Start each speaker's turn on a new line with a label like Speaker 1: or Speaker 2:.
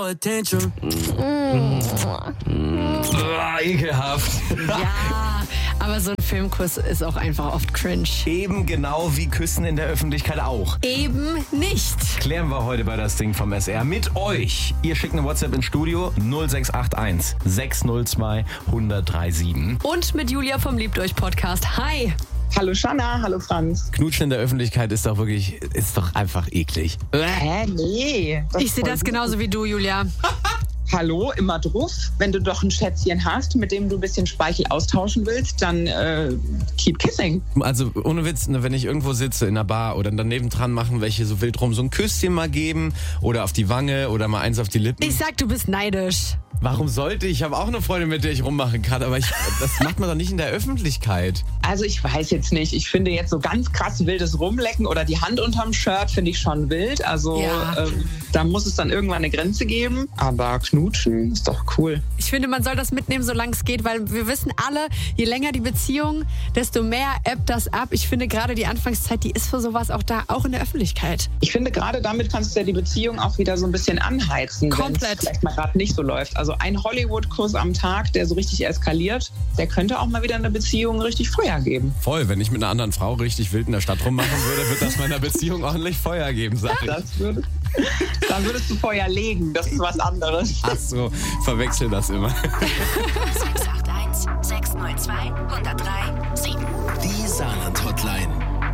Speaker 1: Attention.
Speaker 2: Ekelhaft.
Speaker 3: Ja, aber so ein Filmkuss ist auch einfach oft cringe.
Speaker 2: Eben genau wie Küssen in der Öffentlichkeit auch.
Speaker 3: Eben nicht.
Speaker 2: Klären wir heute bei das Ding vom SR mit euch. Ihr schickt eine WhatsApp ins Studio 0681 602 1037.
Speaker 3: Und mit Julia vom Liebt euch Podcast. Hi.
Speaker 4: Hallo Shanna, hallo Franz.
Speaker 2: Knutschen in der Öffentlichkeit ist doch einfach eklig.
Speaker 4: Hä, nee.
Speaker 3: Ich sehe das genauso wie du, Julia.
Speaker 4: Hallo, immer drauf. Wenn du doch ein Schätzchen hast, mit dem du ein bisschen Speichel austauschen willst, dann keep kissing.
Speaker 2: Also ohne Witz, ne, wenn ich irgendwo sitze in einer Bar oder daneben dran machen welche so wild rum, so ein Küsschen mal geben oder auf die Wange oder mal eins auf die Lippen.
Speaker 3: Ich sag, du bist neidisch.
Speaker 2: Warum sollte ich? Ich habe auch eine Freundin, mit der ich rummachen kann, aber das macht man doch nicht in der Öffentlichkeit.
Speaker 4: Also ich weiß jetzt nicht. Ich finde jetzt so ganz krass wildes Rumlecken oder die Hand unterm Shirt finde ich schon wild. Also
Speaker 3: Ja.
Speaker 4: Da muss es dann irgendwann eine Grenze geben. Aber knutschen ist doch cool.
Speaker 3: Ich finde, man soll das mitnehmen, solange es geht, weil wir wissen alle, je länger die Beziehung, desto mehr ebbt das ab. Ich finde gerade die Anfangszeit, die ist für sowas auch da, auch in der Öffentlichkeit.
Speaker 4: Ich finde, gerade damit kannst du ja die Beziehung auch wieder so ein bisschen anheizen, wenn
Speaker 3: Komplett.
Speaker 4: es vielleicht mal gerade nicht so läuft. Also ein Hollywood-Kuss am Tag, der so richtig eskaliert, der könnte auch mal wieder in der Beziehung richtig Feuer geben.
Speaker 2: Voll, wenn ich mit einer anderen Frau richtig wild in der Stadt rummachen würde, wird das meiner Beziehung ordentlich Feuer geben, sag ich.
Speaker 4: Dann würdest du Feuer legen, das ist was anderes.
Speaker 2: Ach so, verwechsel das immer.
Speaker 5: 681 602 1037.
Speaker 1: Die Saarland-Hotline.